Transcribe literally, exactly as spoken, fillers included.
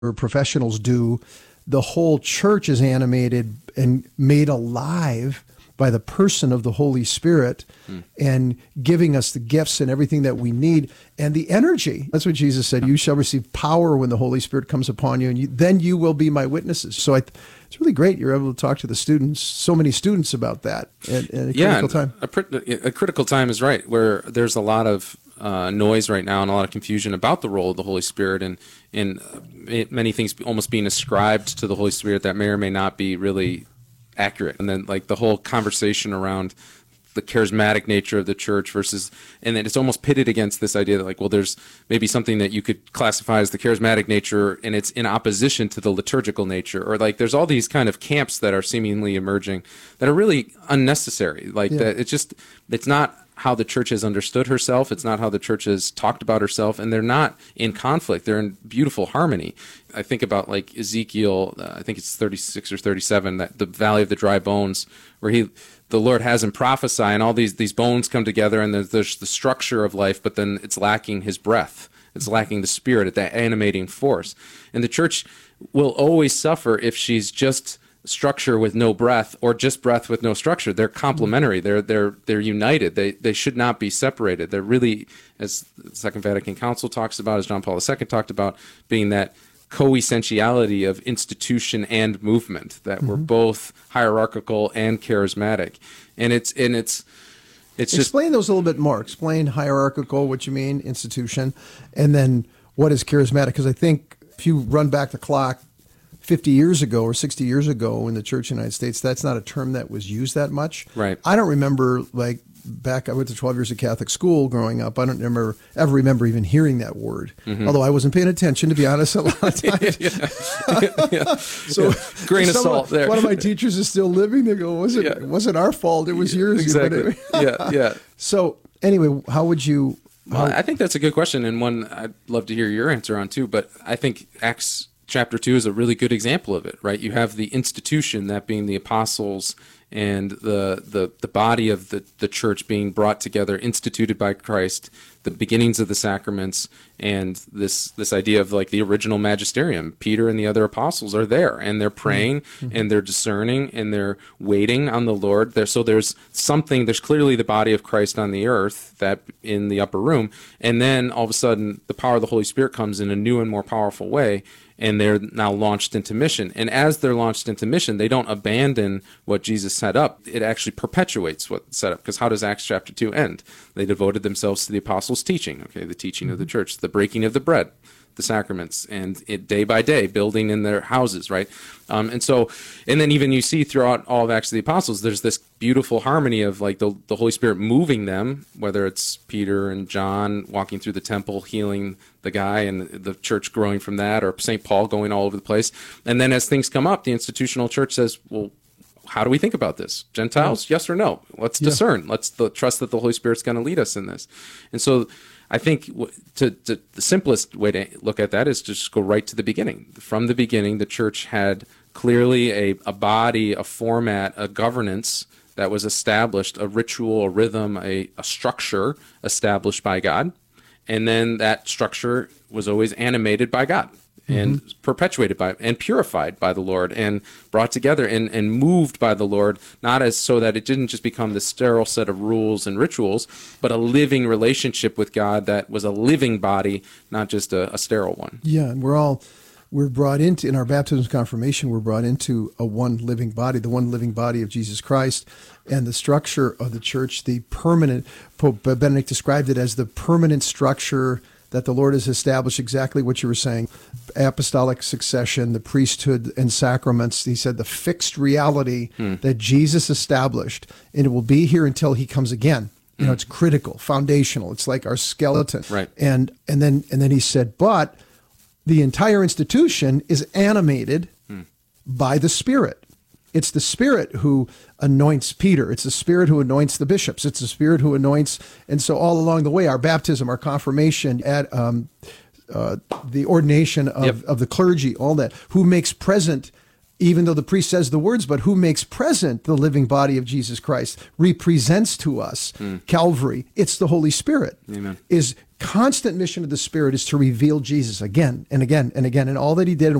or professionals do, the whole church is animated and made alive by the person of the Holy Spirit mm. and giving us the gifts and everything that we need and the energy. That's what Jesus said. You shall receive power when the Holy Spirit comes upon you, and you, then you will be my witnesses. So I, it's really great you're able to talk to the students, so many students about that at, at a yeah, critical time. A, a critical time is right, where there's a lot of uh, noise right now and a lot of confusion about the role of the Holy Spirit, and, and uh, many things almost being ascribed to the Holy Spirit that may or may not be really accurate. And then like the whole conversation around the charismatic nature of the church versus, and then it's almost pitted against this idea that like, well, there's maybe something that you could classify as the charismatic nature and it's in opposition to the liturgical nature, or like there's all these kind of camps that are seemingly emerging that are really unnecessary. Like yeah. that it's just, it's not how the church has understood herself. It's not how the church has talked about herself, and they're not in conflict. They're in beautiful harmony. I think about like Ezekiel, uh, I think it's thirty-six or thirty-seven, that the Valley of the Dry Bones, where he, the Lord has him prophesy, and all these, these bones come together, and there's, there's the structure of life, but then it's lacking his breath. It's lacking the spirit, that animating force. And the church will always suffer if she's just structure with no breath, or just breath with no structure. They're complementary. They're they're they're united. They they should not be separated. They're really, as the Second Vatican Council talks about, as John Paul the Second talked about, being that coessentiality of institution and movement, that mm-hmm. we're both hierarchical and charismatic. And it's and it's it's just explain those a little bit more. Explain hierarchical, what you mean, institution, and then what is charismatic? Because I think if you run back the clock fifty years ago or sixty years ago in the Church in the United States, that's not a term that was used that much. Right. I don't remember, like, back, I went to twelve years of Catholic school growing up. I don't remember, ever remember even hearing that word. Mm-hmm. Although I wasn't paying attention, to be honest, a lot of times. yeah. Yeah. Yeah. So, yeah. Grain of salt there. One of my teachers is still living. They go, was it, yeah. it wasn't our fault. It was yours. Exactly. yeah, yeah. So anyway, how would you... How... Well, I think that's a good question, and one I'd love to hear your answer on too, but I think Acts chapter two is a really good example of it, right? You have the institution, that being the apostles, and the the the body of the, the church being brought together, instituted by Christ, the beginnings of the sacraments, and this this idea of like the original magisterium. Peter and the other apostles are there, and they're praying, mm-hmm. and they're discerning, and they're waiting on the Lord. There, so there's something, there's clearly the body of Christ on the earth, that in the upper room, and then all of a sudden the power of the Holy Spirit comes in a new and more powerful way, and they're now launched into mission. And as they're launched into mission, they don't abandon what Jesus set up. It actually perpetuates what's set up. Because how does Acts chapter two end? They devoted themselves to the apostles' teaching, okay, the teaching mm-hmm. of the church, the breaking of the bread, the sacraments, and it day by day, building in their houses, right? Um, and so, and then even you see throughout all of Acts of the Apostles, there's this beautiful harmony of like the, the Holy Spirit moving them, whether it's Peter and John walking through the temple, healing the guy, and the church growing from that, or Saint Paul going all over the place. And then as things come up, the institutional church says, well, how do we think about this? Gentiles, yeah. yes or no? Let's yeah. discern. Let's the, trust that the Holy Spirit's going to lead us in this. And so I think to, to the simplest way to look at that is to just go right to the beginning. From the beginning, the church had clearly a, a body, a format, a governance that was established, a ritual, a rhythm, a, a structure established by God. And then that structure was always animated by God, and mm-hmm. perpetuated by and purified by the Lord, and brought together and, and moved by the Lord, not as so that it didn't just become this sterile set of rules and rituals, but a living relationship with God that was a living body, not just a, a sterile one. Yeah, and we're all we're brought into, in our baptism confirmation, we're brought into a one living body, the one living body of Jesus Christ. And the structure of the church, the permanent, Pope Benedict described it as the permanent structure that the Lord has established, exactly what you were saying, apostolic succession, the priesthood and sacraments. He said the fixed reality hmm. that Jesus established, and it will be here until he comes again. You know, it's critical, foundational. It's like our skeleton. Right. And and then and then he said, but the entire institution is animated hmm. by the Spirit. It's the Spirit who anoints Peter. It's the Spirit who anoints the bishops. It's the Spirit who anoints. And so all along the way, our baptism, our confirmation, at um, uh, the ordination of, yep. of the clergy, all that, who makes present, even though the priest says the words, but who makes present the living body of Jesus Christ, represents to us mm. Calvary. It's the Holy Spirit. Amen. Is constant mission of the Spirit is to reveal Jesus again and again and again, and all that he did